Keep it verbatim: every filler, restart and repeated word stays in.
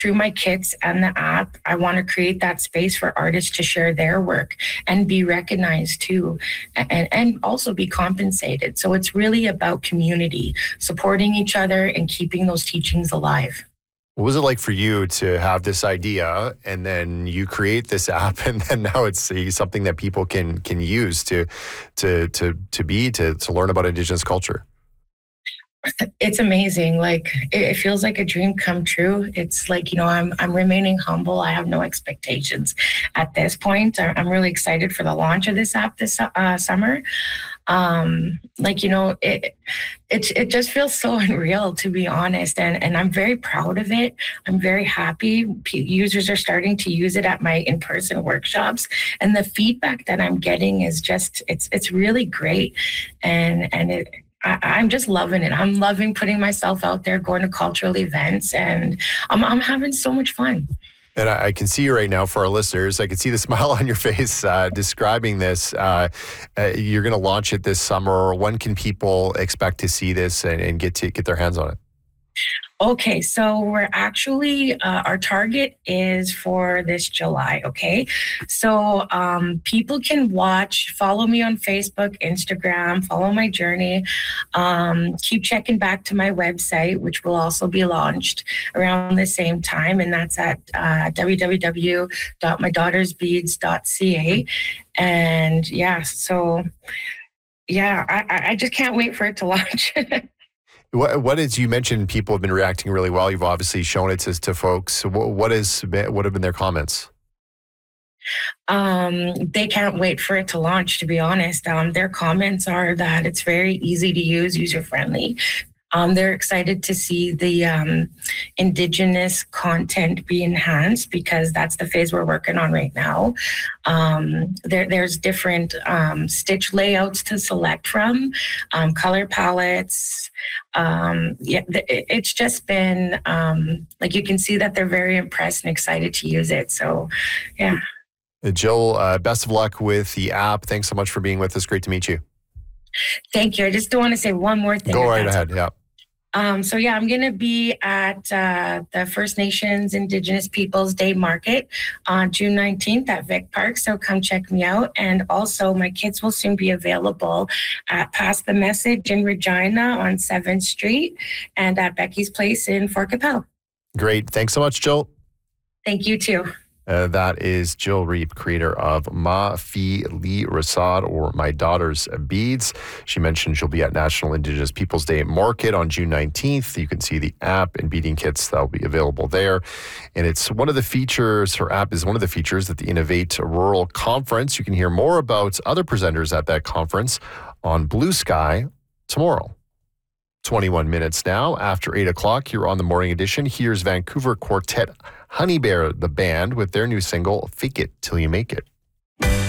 through my kits and the app, I want to create that space for artists to share their work and be recognized too, and, and also be compensated. So it's really about community, supporting each other and keeping those teachings alive. What was it like for you to have this idea and then you create this app and then now it's uh, something that people can can use to to to to be to to learn about Indigenous culture? It's amazing. Like it, it feels like a dream come true. It's like, you know, I'm I'm remaining humble. I have no expectations at this point. I, I'm really excited for the launch of this app this uh, summer. Um, like, you know, it, it, it just feels so unreal, to be honest. And, and I'm very proud of it. I'm very happy. P- users are starting to use it at my in-person workshops, and the feedback that I'm getting is just, it's, it's really great. And, and it, I, I'm just loving it. I'm loving putting myself out there, going to cultural events, and I'm, I'm having so much fun. And I, I can see you right now for our listeners. I can see the smile on your face uh, describing this. Uh, uh, you're going to launch it this summer. When can people expect to see this and, and get to get their hands on it? Okay, so we're actually, uh, our target is for this July, okay? So um, people can watch, follow me on Facebook, Instagram, follow my journey. Um, keep checking back to my website, which will also be launched around the same time, and that's at uh, w w w dot my daughters beads dot c a. And yeah, so yeah, I, I just can't wait for it to launch. What what is you mentioned? People have been reacting really well. You've obviously shown it to, to folks. What what is what have been their comments? Um, they can't wait for it to launch, to be honest. Um, their comments are that it's very easy to use, user friendly. Um, they're excited to see the um, Indigenous content be enhanced, because that's the phase we're working on right now. Um, there, there's different um, stitch layouts to select from, um, color palettes. Um, yeah, th- it's just been um, like, you can see that they're very impressed and excited to use it. So, yeah. Jill, uh, best of luck with the app. Thanks so much for being with us. Great to meet you. Thank you. I just want to say one more thing. Go right ahead. Yeah. Um, so yeah, I'm going to be at uh, the First Nations Indigenous Peoples Day Market on June nineteenth at Vic Park. So come check me out. And also my kits will soon be available at Pass the Message in Regina on seventh Street and at Becky's Place in Fort Capel. Great. Thanks so much, Jill. Thank you too. Uh, that is Jill Reep, creator of Ma Fi Li Rasad, or My Daughter's Beads. She mentioned she'll be at National Indigenous Peoples Day Market on June nineteenth. You can see the app and beading kits that will be available there. And it's one of the features, her app is one of the features at the Innovate Rural Conference. You can hear more about other presenters at that conference on Blue Sky tomorrow. twenty-one minutes now after eight o'clock here on the morning edition. Here's Vancouver quartet Honey Bear, the band, with their new single, Fake It Till You Make It.